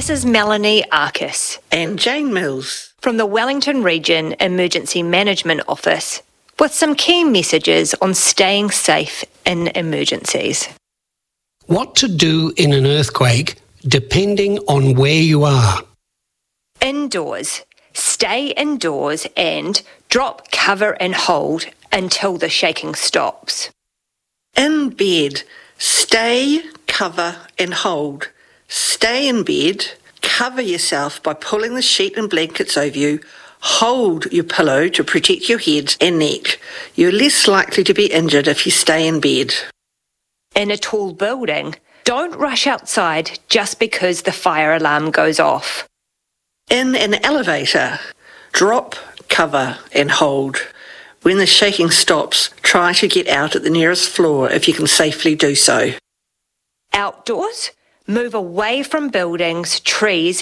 This is Melanie Arcus and Jane Mills from the Wellington Region Emergency Management Office with some key messages on staying safe in emergencies. What to do in an earthquake depending on where you are. Indoors. Stay indoors and drop, cover and hold until the shaking stops. In bed. Stay, cover and hold. Stay in bed. Cover yourself by pulling the sheet and blankets over you. Hold your pillow to protect your head and neck. You're less likely to be injured if you stay in bed. In a tall building, don't rush outside just because the fire alarm goes off. In an elevator, drop, cover and hold. When the shaking stops, try to get out at the nearest floor if you can safely do so. Outdoors, move away from buildings, trees